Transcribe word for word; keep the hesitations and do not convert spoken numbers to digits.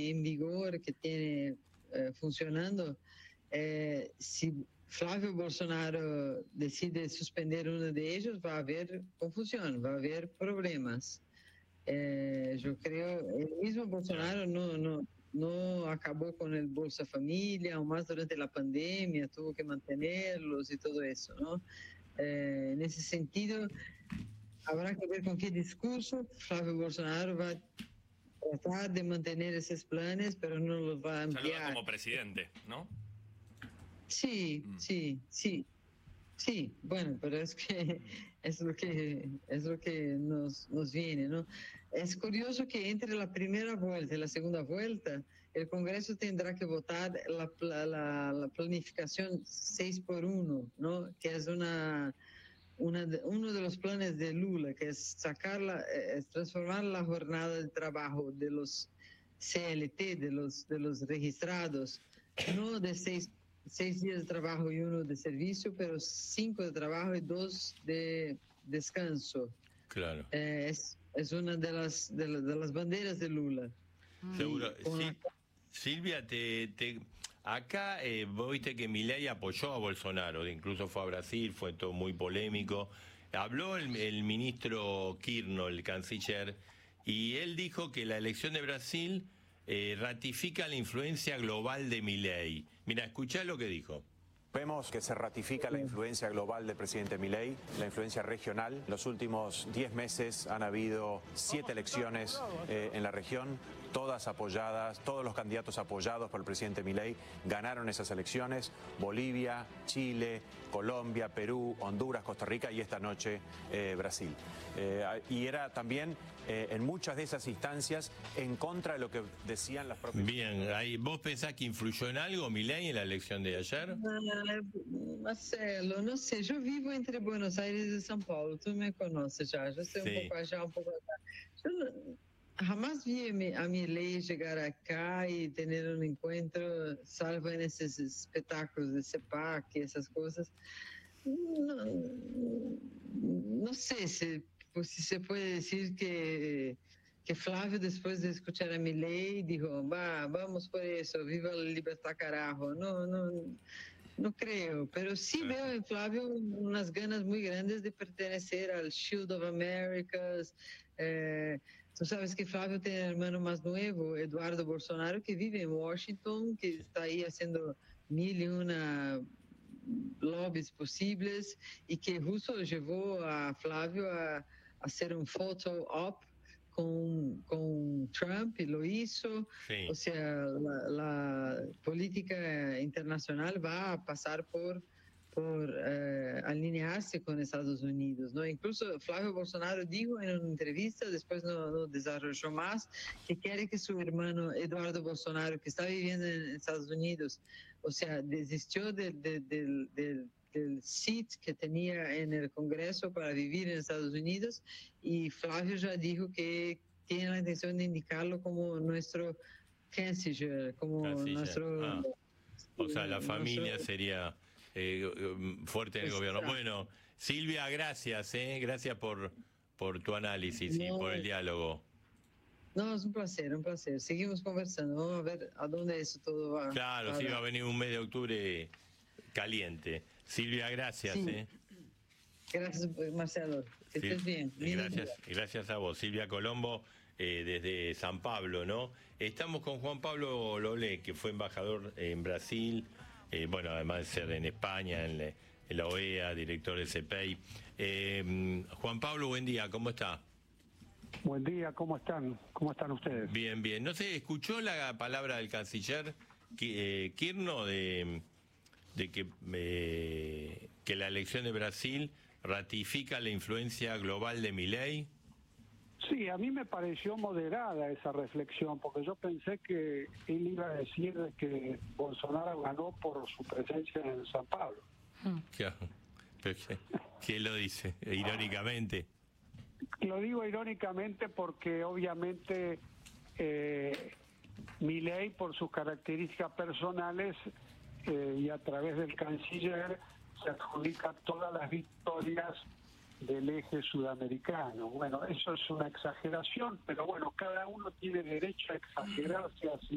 tiene en vigor, que tiene eh, funcionando, eh, si Flávio Bolsonaro decide suspender uno de ellos, va a haber confusión, va a haber problemas. Eh, yo creo, el mismo Bolsonaro no, no, no acabó con el Bolsa Familia, aún más durante la pandemia, tuvo que mantenerlos y todo eso, ¿no? Eh, en ese sentido, habrá que ver con qué discurso Flávio Bolsonaro va a tratar de mantener esos planes, pero no los va a ampliar. Saluda como presidente, ¿no? Sí, mm. sí, sí. Sí, bueno, pero es que es lo que es lo que nos, nos viene, ¿no? Es curioso que entre la primera vuelta y la segunda vuelta, el Congreso tendrá que votar la, la, la planificación seis por uno, ¿no? Que es una, una de, uno de los planes de Lula, que es sacarla, es transformar la jornada de trabajo de los C L T, de los de los registrados, no de seis seis días de trabajo y uno de servicio, pero cinco de trabajo y dos de descanso. Claro. Eh, es, es una de las, de, la, de las banderas de Lula. Seguro. Sí. La... Silvia, te, te... acá eh, vos viste que Milei apoyó a Bolsonaro, incluso fue a Brasil, fue todo muy polémico. Habló el, el ministro Kirchner, el canciller, y él dijo que la elección de Brasil Eh, ratifica la influencia global de Milei. Mira, escuchá lo que dijo. Vemos que se ratifica la influencia global del presidente Milei, la influencia regional. Los últimos diez meses han habido siete elecciones eh, en la región, todas apoyadas, todos los candidatos apoyados por el presidente Milei ganaron esas elecciones. Bolivia, Chile, Colombia, Perú, Honduras, Costa Rica y esta noche eh, Brasil. Eh, y era también eh, en muchas de esas instancias en contra de lo que decían las propias... Bien, ahí, ¿vos pensás que influyó en algo Milei en la elección de ayer? Marcelo, não sei, eu vivo entre Buenos Aires e São Paulo, tu me conoces já, já sei um pouco já, um pouco acá. Eu jamás vi a Milei chegar acá e ter um encontro, salvo nesses espetáculos de CEPAC, essas coisas. Não, não sei se, se se pode dizer que que Flávio, depois de escutar a Milei, dijo, va, vamos por isso, viva a libertad carajo. Não, não, não creio, pero sí veo en Flávio unas ganas muy grandes de pertenecer al Shield of Americas. Eh, tú sabes que Flávio tiene un hermano más nuevo, Eduardo Bolsonaro, que vive en Washington, que está ahí haciendo mil y una lobbies posibles y que justo llevó a Flávio a, a hacer un photo op Con, con Trump y lo hizo, sí. O sea, la, la política internacional va a pasar por, por eh, alinearse con Estados Unidos, ¿no? Incluso Flávio Bolsonaro dijo en una entrevista, después no, no desarrolló más, que quiere que su hermano Eduardo Bolsonaro, que está viviendo en Estados Unidos, o sea, desistió del de, de, de, de del seat que tenía en el Congreso para vivir en Estados Unidos, y Flávio ya dijo que tiene la intención de indicarlo como nuestro canciller, como canciller. nuestro... Ah. O sea, la familia nuestro... sería eh, fuerte en el gobierno. Bueno, Silvia, gracias, eh, gracias por, por tu análisis no. y por el diálogo. No, es un placer, un placer. Seguimos conversando, vamos a ver a dónde eso todo va. Claro, sí, va a venir un mes de octubre caliente. Silvia, gracias. Sí. ¿eh? Gracias, Marcelo. Que sí. estés bien. Gracias, gracias a vos. Silvia Colombo, eh, desde San Pablo, ¿no? Estamos con Juan Pablo Lolé, que fue embajador en Brasil, eh, bueno, además de ser en España, en, la, en la O E A, director de CEPEI. Eh, Juan Pablo, buen día, ¿cómo está? Buen día, ¿cómo están? ¿Cómo están ustedes? Bien, bien. No sé, ¿escuchó la palabra del canciller eh, Kirchner de... de que, eh, que la elección de Brasil ratifica la influencia global de Milei? Sí, a mí me pareció moderada esa reflexión, porque yo pensé que él iba a decir que Bolsonaro ganó por su presencia en San Pablo. ¿Qué, qué, qué lo dice? Irónicamente. Lo digo irónicamente porque obviamente eh, Milei, por sus características personales, Eh, y a través del canciller se adjudica todas las victorias del eje sudamericano. Bueno, eso es una exageración, pero bueno, cada uno tiene derecho a exagerarse así.